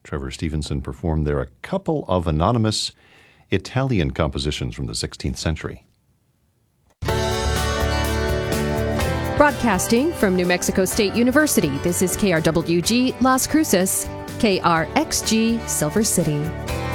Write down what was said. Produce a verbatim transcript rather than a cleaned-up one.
Trevor Stevenson performed there a couple of anonymous Italian compositions from the sixteenth century. Broadcasting from New Mexico State University, this is K R W G Las Cruces, K R X G Silver City.